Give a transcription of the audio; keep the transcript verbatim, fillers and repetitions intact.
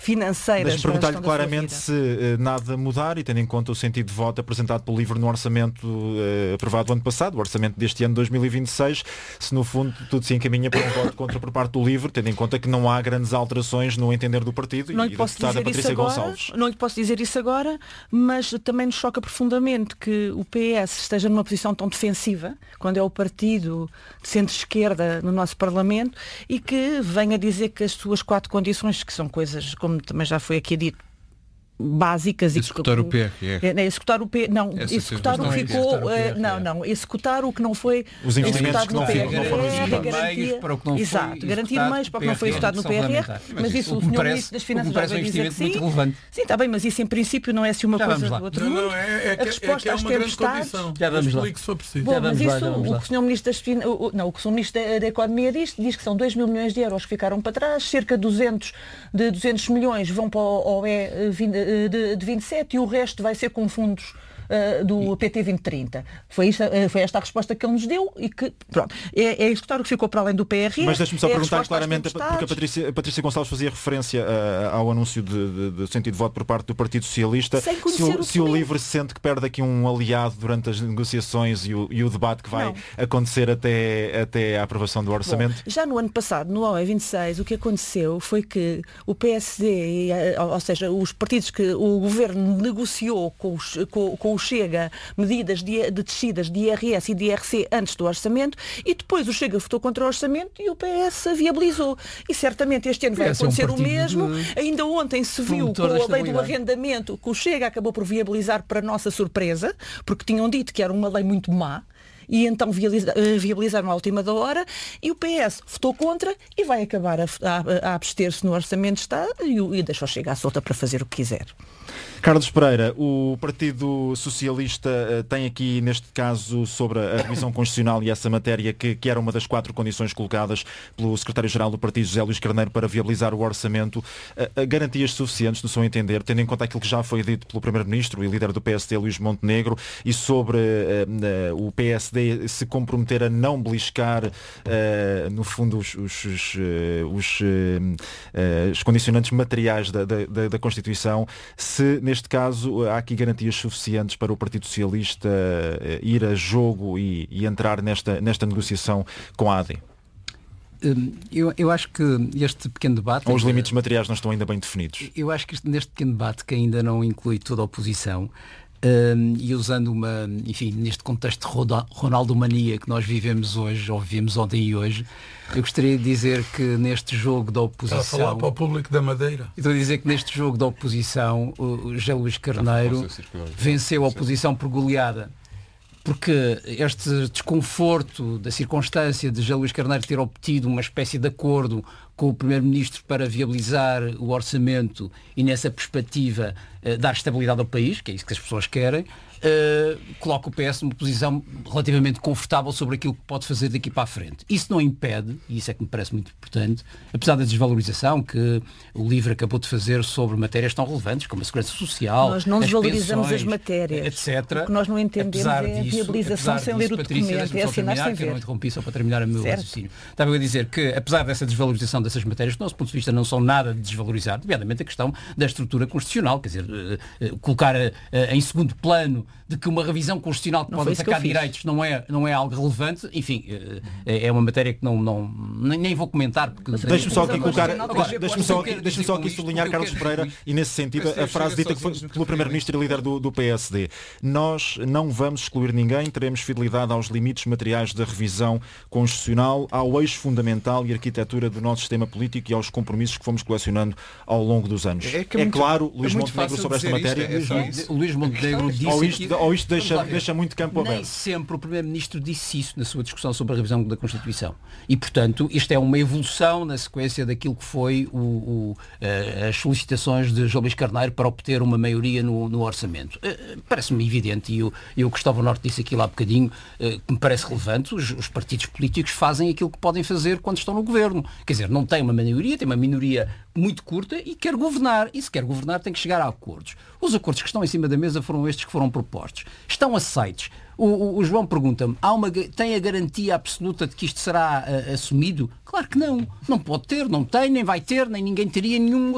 financeiras. Deixe-me perguntar-lhe claramente se uh, nada mudar, e tendo em conta o sentido de voto apresentado pelo LIVRE no orçamento uh, aprovado o ano passado, o orçamento deste ano dois mil e vinte e seis, se no fundo tudo se encaminha para um voto contra por parte do LIVRE, tendo em conta que não há grandes alterações no entender do partido não e da deputada Patrícia agora, Gonçalves. Não lhe posso dizer isso agora, mas também nos choca profundamente que o P S esteja numa posição tão defensiva, quando é o partido de centro-esquerda no nosso Parlamento, e que venha dizer que as suas quatro condições, que são coisas, como também já foi aqui dito, básicas, executar e, o P R R. É, executar o P não, Essa executar o que ficou, é não, não, executar o que não foi os investimentos que não, P R R, não foram executados. Para o que não exato, garantir meios para o que não foi executado no P R R, mas isso o senhor Ministro das Finanças já vai dizer que sim. Sim, está bem, mas isso em princípio não é assim uma coisa do outro mundo. A resposta às tempestades. Já vamos lá. Se for preciso. Bom, mas isso, o que o senhor Ministro das Finanças, não, o que o senhor Ministro da Economia diz, diz que são dois mil milhões de euros que ficaram para trás, cerca de duzentos de duzentos milhões vão para o E de vinte e sete e o resto vai ser com fundos uh, do P T vinte trinta. Foi, isto, uh, foi esta a resposta que ele nos deu e que, pronto, é, é executar o que ficou para além do P R R. Mas deixe-me só é perguntar claramente, porque a Patrícia, a Patrícia Gonçalves fazia referência uh, ao anúncio de, de, de sentido de voto por parte do Partido Socialista. Se o, o, se o LIVRE sente que perde aqui um aliado durante as negociações e o, e o debate que vai não. acontecer até, até a aprovação do orçamento? Bom, já no ano passado, no O E vinte e seis, o que aconteceu foi que o P S D, ou seja, os partidos que o Governo negociou com, os, com, com o Chega medidas de, de descidas de I R S e de I R C antes do orçamento, e depois o Chega votou contra o orçamento e o P S viabilizou. E certamente este ano vai acontecer um o mesmo. De... Ainda ontem se viu com a lei do arrendamento que o Chega acabou por viabilizar, para nossa surpresa, porque tinham dito que era uma lei muito má, e então viabilizaram à última da hora, e o P S votou contra e vai acabar a, a, a abster-se no Orçamento de Estado e, e deixou chegar à solta para fazer o que quiser. Carlos Pereira, o Partido Socialista uh, tem aqui, neste caso, sobre a revisão constitucional e essa matéria, que, que era uma das quatro condições colocadas pelo secretário-geral do Partido, José Luís Carneiro, para viabilizar o orçamento, uh, garantias suficientes, no seu entender, tendo em conta aquilo que já foi dito pelo Primeiro-Ministro e líder do P S D, Luís Montenegro, e sobre uh, uh, o P S D se comprometer a não beliscar, uh, no fundo, os, os, os, uh, os, uh, uh, os condicionantes materiais da, da, da Constituição, se neste caso há aqui garantias suficientes para o Partido Socialista uh, ir a jogo e, e entrar nesta, nesta negociação com a A D? Eu, eu acho que este pequeno debate... Ou os limites materiais não estão ainda bem definidos? Eu acho que este, neste pequeno debate, que ainda não inclui toda a oposição, Um, e usando uma, enfim, neste contexto de Ronaldo-mania que nós vivemos hoje, ou vivemos ontem e hoje, eu gostaria de dizer que neste jogo da oposição... Está a falar para o público da Madeira. Estou a dizer que neste jogo da oposição o José Luís Carneiro venceu a oposição por goleada. Porque este desconforto da circunstância de José Luís Carneiro ter obtido uma espécie de acordo com o Primeiro-Ministro para viabilizar o orçamento e, nessa perspectiva, eh, dar estabilidade ao país, que é isso que as pessoas querem, eh, coloca o P S numa posição relativamente confortável sobre aquilo que pode fazer daqui para a frente. Isso não impede, e isso é que me parece muito importante, apesar da desvalorização que o LIVRE acabou de fazer sobre matérias tão relevantes como a segurança social, nós não as desvalorizamos pensões, as matérias, etcétera. O que nós não entendemos é a viabilização sem ler o documento, é assinar sem ver. Eu não interrompi só para terminar o meu raciocínio. Estava a dizer que, apesar dessa desvalorização dessas matérias, do nosso ponto de vista não são nada de desvalorizar, nomeadamente a questão da estrutura constitucional, quer dizer, uh, uh, colocar uh, uh, em segundo plano de que uma revisão constitucional que não pode atacar direitos não é, não é algo relevante, enfim, uh, é uma matéria que não, não nem, nem vou comentar. Deixe-me só aqui colocar, deixe-me só, deixe só aqui sublinhar, Carlos Pereira, e nesse sentido a frase dita que foi pelo Primeiro-Ministro e líder do, do P S D. Nós não vamos excluir ninguém, teremos fidelidade aos limites materiais da revisão constitucional, ao eixo fundamental e arquitetura do nosso sistema político e aos compromissos que fomos colecionando ao longo dos anos. É, é, é muito, claro, Luís é Montenegro, sobre esta matéria. Isto, é Luís, Luís Montenegro disse ou isto, ou isto deixa, deixa muito campo nem aberto. Sempre o Primeiro-Ministro disse isso na sua discussão sobre a revisão da Constituição. E, portanto, isto é uma evolução na sequência daquilo que foi o, o, as solicitações de João Luís Carneiro para obter uma maioria no, no orçamento. Parece-me evidente, e o, e o Cristóvão Norte disse aquilo há bocadinho, que me parece relevante, os, os partidos políticos fazem aquilo que podem fazer quando estão no governo. Quer dizer, não tem uma maioria, tem uma minoria muito curta e quer governar. E se quer governar tem que chegar a acordos. Os acordos que estão em cima da mesa foram estes que foram propostos. Estão aceitos. O, o, o João pergunta-me, há uma, tem a garantia absoluta de que isto será uh, assumido? Claro que não. Não pode ter, não tem, nem vai ter, nem ninguém teria nenhum